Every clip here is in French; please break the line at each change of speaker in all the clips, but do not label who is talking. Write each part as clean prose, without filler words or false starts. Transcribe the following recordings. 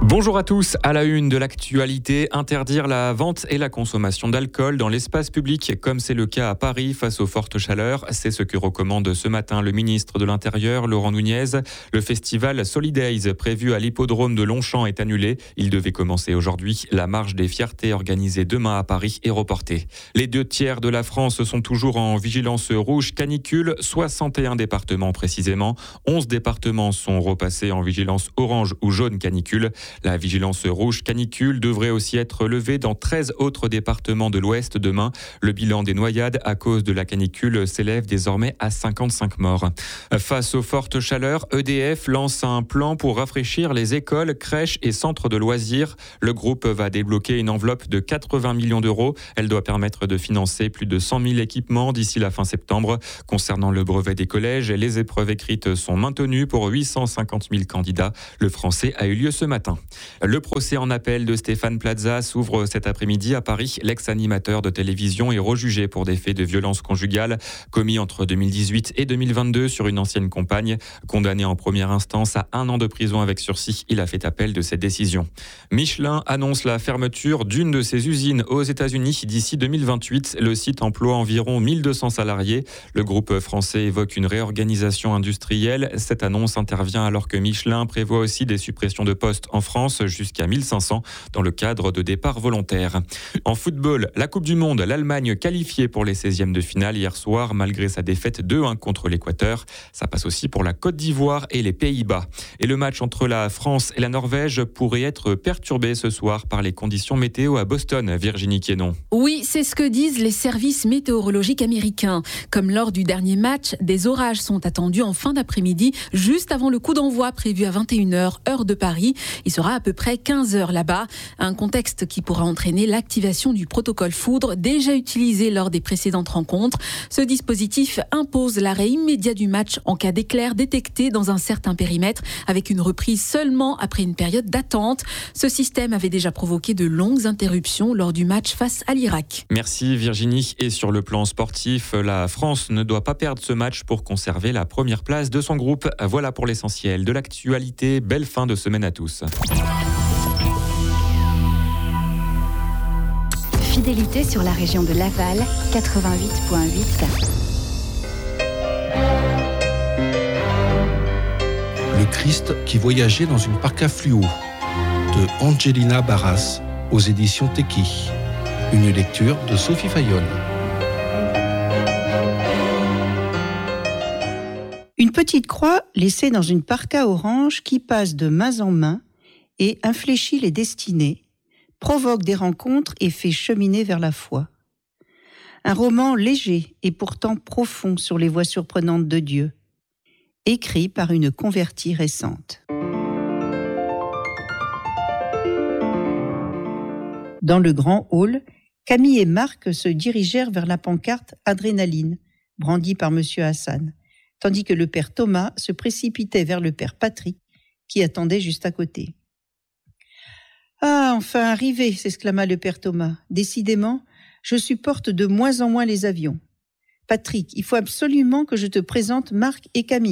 Bonjour à tous, à la une de l'actualité, interdire la vente et la consommation d'alcool dans l'espace public, comme c'est le cas à Paris face aux fortes chaleurs. C'est ce que recommande ce matin le ministre de l'Intérieur, Laurent Nunez. Le festival Solidays, prévu à l'hippodrome de Longchamp, est annulé. Il devait commencer aujourd'hui. La marche des fiertés organisée demain à Paris est reportée. Les 2/3 de la France sont toujours en vigilance rouge canicule, 61 départements précisément. 11 départements sont repassés en vigilance orange ou jaune canicule. La vigilance rouge canicule devrait aussi être levée dans 13 autres départements de l'Ouest demain. Le bilan des noyades à cause de la canicule s'élève désormais à 55 morts. Face aux fortes chaleurs, EDF lance un plan pour rafraîchir les écoles, crèches et centres de loisirs. Le groupe va débloquer une enveloppe de 80 millions d'euros. Elle doit permettre de financer plus de 100 000 équipements d'ici la fin septembre. Concernant le brevet des collèges, les épreuves écrites sont maintenues pour 850 000 candidats. Le français a eu lieu ce matin. Le procès en appel de Stéphane Plaza s'ouvre cet après-midi à Paris. L'ex-animateur de télévision est rejugé pour des faits de violence conjugale commis entre 2018 et 2022 sur une ancienne compagne. Condamné en première instance à 1 an de prison avec sursis, il a fait appel de cette décision. Michelin annonce la fermeture d'une de ses usines aux États-Unis d'ici 2028. Le site emploie environ 1200 salariés. Le groupe français évoque une réorganisation industrielle. Cette annonce intervient alors que Michelin prévoit aussi des suppressions de postes en France, jusqu'à 1500 dans le cadre de départs volontaires. En football, la Coupe du Monde, l'Allemagne qualifiée pour les 16e de finale hier soir malgré sa défaite 2-1 contre l'Équateur. Ça passe aussi pour la Côte d'Ivoire et les Pays-Bas. Et le match entre la France et la Norvège pourrait être perturbé ce soir par les conditions météo à Boston. Virginie Quénon.
Oui, c'est ce que disent les services météorologiques américains. Comme lors du dernier match, des orages sont attendus en fin d'après-midi, juste avant le coup d'envoi prévu à 21h, heure de Paris. Il sera à peu près 15h là-bas. Un contexte qui pourra entraîner l'activation du protocole foudre déjà utilisé lors des précédentes rencontres. Ce dispositif impose l'arrêt immédiat du match en cas d'éclair détecté dans un certain périmètre, avec une reprise seulement après une période d'attente. Ce système avait déjà provoqué de longues interruptions lors du match face à l'Irak.
Merci Virginie. Et sur le plan sportif, la France ne doit pas perdre ce match pour conserver la première place de son groupe. Voilà pour l'essentiel de l'actualité. Belle fin de semaine à tous.
Fidélité sur la région de Laval, 88.8.
Le Christ qui voyageait dans une parka fluo de Angelina Barras aux éditions Teki. Une lecture de Sophie Fayolle.
Une petite croix laissée dans une parka orange qui passe de main en main et infléchit les destinées, provoque des rencontres et fait cheminer vers la foi. Un roman léger et pourtant profond sur les voies surprenantes de Dieu, écrit par une convertie récente. Dans le grand hall, Camille et Marc se dirigèrent vers la pancarte « Adrénaline » brandie par M. Hassan, tandis que le père Thomas se précipitait vers le père Patrick, qui attendait juste à côté. « Ah, enfin arrivé !» s'exclama le père Thomas. « Décidément, je supporte de moins en moins les avions. Patrick, il faut absolument que je te présente Marc et Camille. »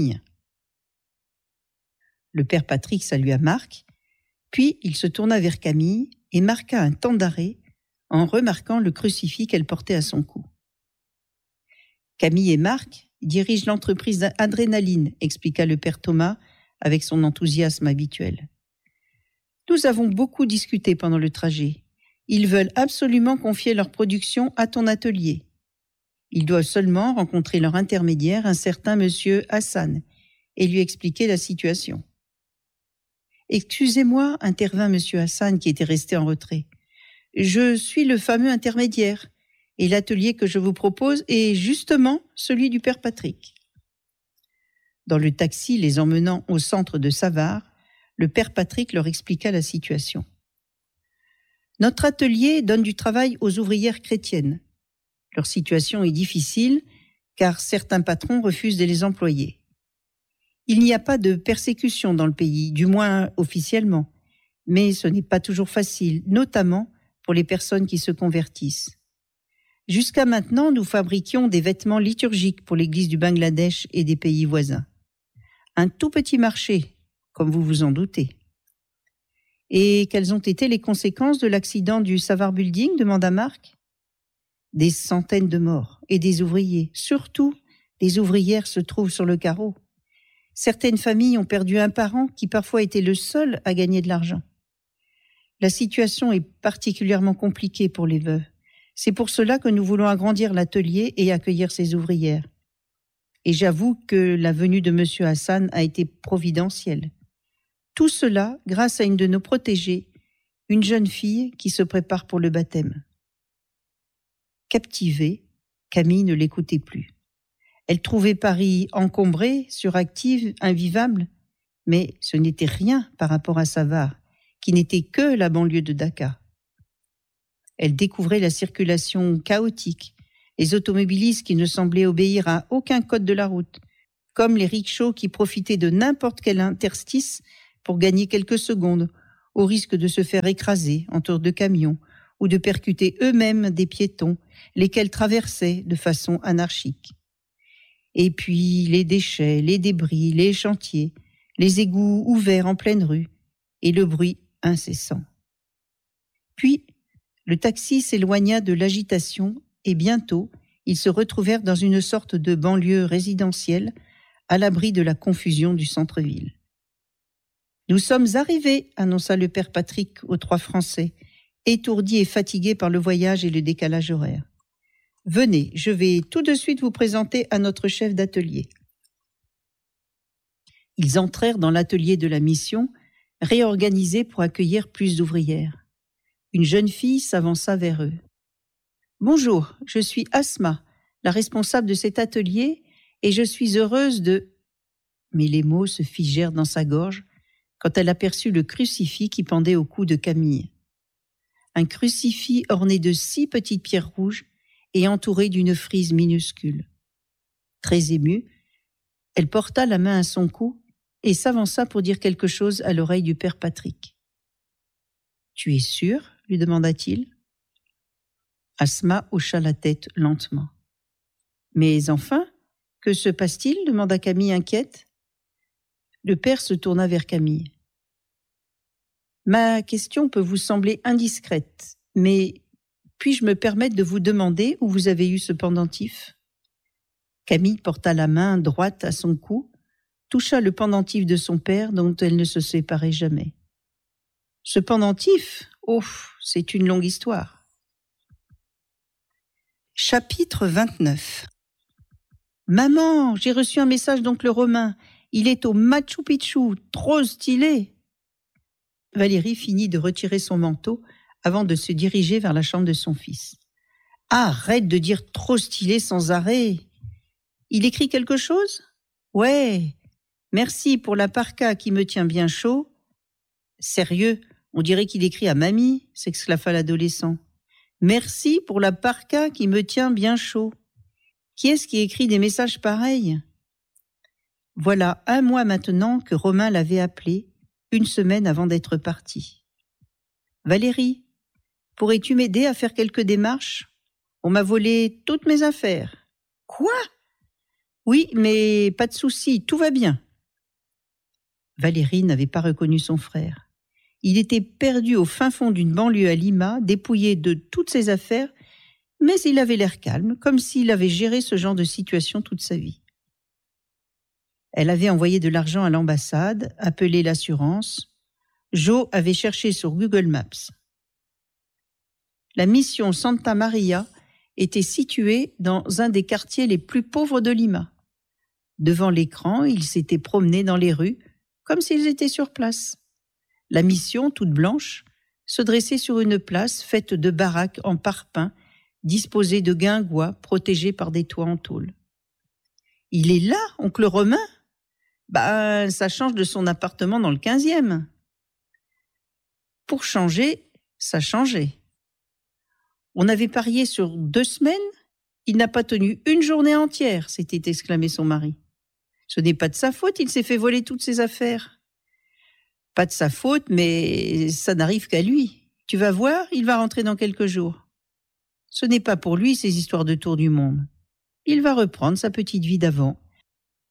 Le père Patrick salua Marc, puis il se tourna vers Camille et marqua un temps d'arrêt en remarquant le crucifix qu'elle portait à son cou. « Camille et Marc dirigent l'entreprise Adrénaline », expliqua le père Thomas avec son enthousiasme habituel. « Nous avons beaucoup discuté pendant le trajet. Ils veulent absolument confier leur production à ton atelier. Ils doivent seulement rencontrer leur intermédiaire, un certain monsieur Hassan, et lui expliquer la situation. » « Excusez-moi, intervint monsieur Hassan qui était resté en retrait. Je suis le fameux intermédiaire, et l'atelier que je vous propose est justement celui du père Patrick. » Dans le taxi les emmenant au centre de Savart, le père Patrick leur expliqua la situation. « Notre atelier donne du travail aux ouvrières chrétiennes. Leur situation est difficile, car certains patrons refusent de les employer. Il n'y a pas de persécution dans le pays, du moins officiellement, mais ce n'est pas toujours facile, notamment pour les personnes qui se convertissent. Jusqu'à maintenant, nous fabriquions des vêtements liturgiques pour l'Église du Bangladesh et des pays voisins. Un tout petit marché, comme vous vous en doutez. Et quelles ont été les conséquences de l'accident du Savard Building, demanda Marc. Des centaines de morts et des ouvriers, surtout des ouvrières se trouvent sur le carreau. Certaines familles ont perdu un parent qui parfois était le seul à gagner de l'argent. La situation est particulièrement compliquée pour les veuves. C'est pour cela que nous voulons agrandir l'atelier et accueillir ces ouvrières. Et j'avoue que la venue de M. Hassan a été providentielle. Tout cela grâce à une de nos protégées, une jeune fille qui se prépare pour le baptême. Captivée, Camille ne l'écoutait plus. Elle trouvait Paris encombré, suractive, invivable, mais ce n'était rien par rapport à Savard, qui n'était que la banlieue de Dakar. Elle découvrait la circulation chaotique, les automobilistes qui ne semblaient obéir à aucun code de la route, comme les rickshaws qui profitaient de n'importe quel interstice pour gagner quelques secondes, au risque de se faire écraser entre deux camions ou de percuter eux-mêmes des piétons, lesquels traversaient de façon anarchique. Et puis les déchets, les débris, les chantiers, les égouts ouverts en pleine rue, et le bruit incessant. Puis, le taxi s'éloigna de l'agitation et bientôt, ils se retrouvèrent dans une sorte de banlieue résidentielle à l'abri de la confusion du centre-ville. « Nous sommes arrivés », annonça le père Patrick aux trois Français, étourdis et fatigués par le voyage et le décalage horaire. « Venez, je vais tout de suite vous présenter à notre chef d'atelier. » Ils entrèrent dans l'atelier de la mission, réorganisé pour accueillir plus d'ouvrières. Une jeune fille s'avança vers eux. « Bonjour, je suis Asma, la responsable de cet atelier, et je suis heureuse de... » Mais les mots se figèrent dans sa gorge quand elle aperçut le crucifix qui pendait au cou de Camille. Un crucifix orné de 6 petites pierres rouges et entouré d'une frise minuscule. Très émue, elle porta la main à son cou et s'avança pour dire quelque chose à l'oreille du père Patrick. « Tu es sûr ?» lui demanda-t-il. Asma hocha la tête lentement. « Mais enfin, que se passe-t-il » demanda Camille inquiète. Le père se tourna vers Camille. « Ma question peut vous sembler indiscrète, mais puis-je me permettre de vous demander où vous avez eu ce pendentif ?» Camille porta la main droite à son cou, toucha le pendentif de son père dont elle ne se séparait jamais. « Ce pendentif, oh, c'est une longue histoire. » Chapitre 29. Maman, j'ai reçu un message d'oncle Romain. Il est au Machu Picchu, trop stylé. Valérie finit de retirer son manteau avant de se diriger vers la chambre de son fils. Arrête de dire trop stylé sans arrêt. Il écrit quelque chose ? Ouais, merci pour la parka qui me tient bien chaud. Sérieux, on dirait qu'il écrit à mamie, s'exclama l'adolescent. Merci pour la parka qui me tient bien chaud. Qui est-ce qui écrit des messages pareils ? Voilà 1 mois maintenant que Romain l'avait appelé, 1 semaine avant d'être parti. Valérie, pourrais-tu m'aider à faire quelques démarches ? On m'a volé toutes mes affaires. Quoi ? Oui, mais pas de souci, tout va bien. Valérie n'avait pas reconnu son frère. Il était perdu au fin fond d'une banlieue à Lima, dépouillé de toutes ses affaires, mais il avait l'air calme, comme s'il avait géré ce genre de situation toute sa vie. Elle avait envoyé de l'argent à l'ambassade, appelé l'assurance. Joe avait cherché sur Google Maps. La mission Santa Maria était située dans un des quartiers les plus pauvres de Lima. Devant l'écran, ils s'étaient promenés dans les rues, comme s'ils étaient sur place. La mission, toute blanche, se dressait sur une place faite de baraques en parpaing, disposées de guingois protégés par des toits en tôle. « Il est là, oncle Romain ?» « Ça change de son appartement dans le 15e. » Pour changer, ça changeait. On avait parié sur 2 semaines, il n'a pas tenu 1 journée entière, s'était exclamé son mari. Ce n'est pas de sa faute, il s'est fait voler toutes ses affaires. Pas de sa faute, mais ça n'arrive qu'à lui. Tu vas voir, il va rentrer dans quelques jours. Ce n'est pas pour lui ces histoires de tour du monde. Il va reprendre sa petite vie d'avant.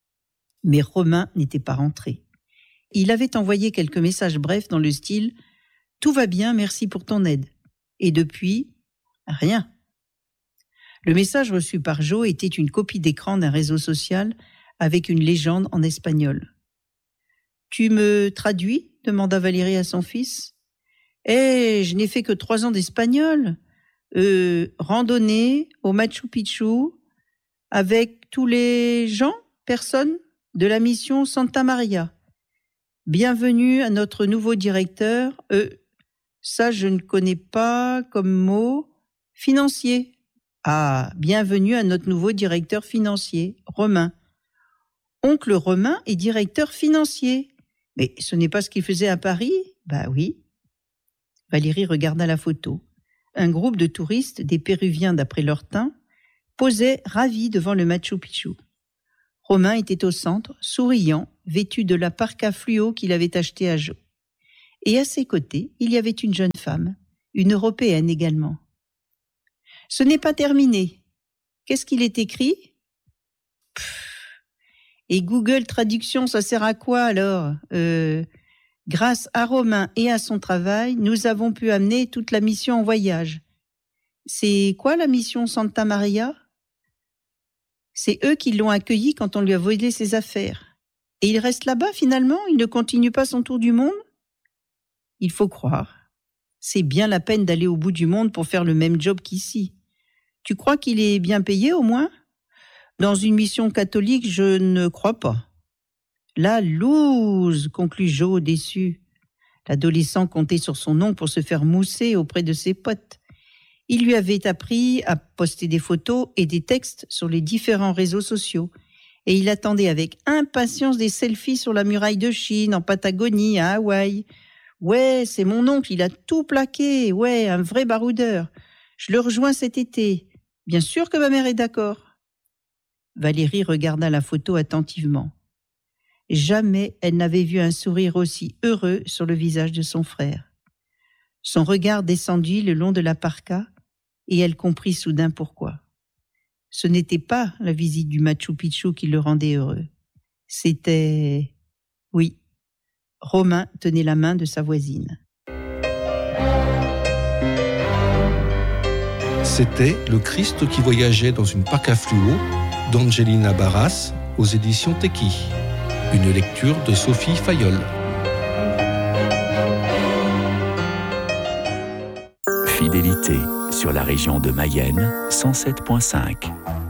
Mais Romain n'était pas rentré. Il avait envoyé quelques messages brefs dans le style Tout va bien, merci pour ton aide. Et depuis, rien. Le message reçu par Jo était une copie d'écran d'un réseau social avec une légende en espagnol. « Tu me traduis ?» demanda Valérie à son fils. « Je n'ai fait que 3 ans d'espagnol. Randonnée au Machu Picchu avec tous les personnes de la mission Santa Maria. Bienvenue à notre nouveau directeur. Ça je ne connais pas comme mot. Financier. Ah, bienvenue à notre nouveau directeur financier, Romain. Oncle Romain est directeur financier. Mais ce n'est pas ce qu'il faisait à Paris ? Bah oui. » Valérie regarda la photo. Un groupe de touristes, des Péruviens d'après leur teint, posait ravis devant le Machu Picchu. Romain était au centre, souriant, vêtu de la parka fluo qu'il avait achetée à Jo. Et à ses côtés, il y avait une jeune femme, une Européenne également. « Ce n'est pas terminé. Qu'est-ce qu'il est écrit ? » Et Google Traduction, ça sert à quoi alors ? Grâce à Romain et à son travail, nous avons pu amener toute la mission en voyage. C'est quoi la mission Santa Maria ? C'est eux qui l'ont accueilli quand on lui a volé ses affaires. Et il reste là-bas finalement ? Il ne continue pas son tour du monde ? Il faut croire. C'est bien la peine d'aller au bout du monde pour faire le même job qu'ici. Tu crois qu'il est bien payé au moins ? Dans une mission catholique, je ne crois pas. La loose, conclut Jo déçu. L'adolescent comptait sur son oncle pour se faire mousser auprès de ses potes. Il lui avait appris à poster des photos et des textes sur les différents réseaux sociaux. Et il attendait avec impatience des selfies sur la muraille de Chine, en Patagonie, à Hawaï. Ouais, c'est mon oncle, il a tout plaqué. Ouais, un vrai baroudeur. Je le rejoins cet été. Bien sûr que ma mère est d'accord. Valérie regarda la photo attentivement. Jamais elle n'avait vu un sourire aussi heureux sur le visage de son frère. Son regard descendit le long de la parka et elle comprit soudain pourquoi. Ce n'était pas la visite du Machu Picchu qui le rendait heureux. C'était... Oui, Romain tenait la main de sa voisine.
C'était Le Christ qui voyageait dans une parka fluo d'Angelina Barras aux éditions Teki. Une lecture de Sophie Fayolle.
Fidélité sur la région de Mayenne 107.5.